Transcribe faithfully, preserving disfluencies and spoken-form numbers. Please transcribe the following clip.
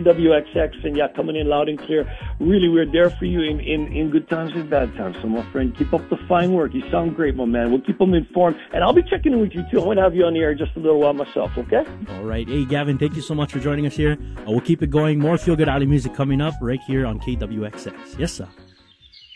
W X X, and yeah, coming in loud and clear. Really, we're there for you in, in, in good times and bad times. So, my friend, keep up the fine work. You sound great, my man. We'll keep them informed, and I'll be checking in with you too. I'm gonna have you on the air just a little while myself, okay? All right. Hey, Gavin, thank you so much for joining us here. Uh, we'll keep it going. More Feel Good Ali music coming up right here on K W X X. Yes, sir.